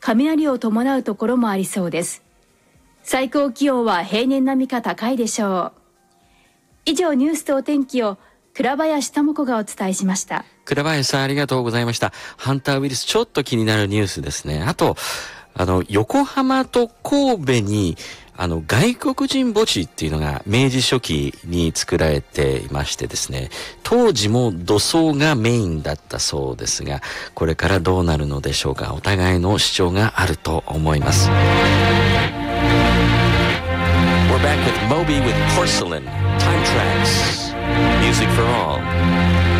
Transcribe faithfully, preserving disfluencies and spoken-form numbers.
雷を伴うところもありそうです。最高気温は平年並みか高いでしょう。以上、ニュースとお天気を倉林智子がお伝えしました。 倉林さん、ありがとうございました。ハンターウイルス、ちょっと気になるニュースですね。あと、あの、横浜と神戸に、あの、外国人墓地っていうのが明治初期に作られていましてですね、当時も土葬がメインだったそうですが、これからどうなるのでしょうか。お互いの主張があると思います。We're back with Moby with Porcelain, Time Tracks, Music for All.